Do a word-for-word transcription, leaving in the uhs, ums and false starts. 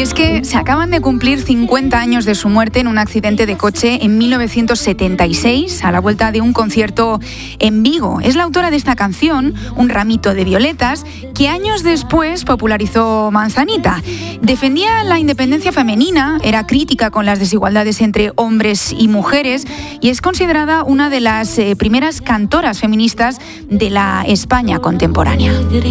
Y es que se acaban de cumplir cincuenta años de su muerte en un accidente de coche en mil novecientos setenta y seis, a la vuelta de un concierto en Vigo. Es la autora de esta canción, Un ramito de violetas, que años después popularizó Manzanita. Defendía la independencia femenina, era crítica con las desigualdades entre hombres y mujeres y es considerada una de las eh, primeras cantoras feministas de la España contemporánea.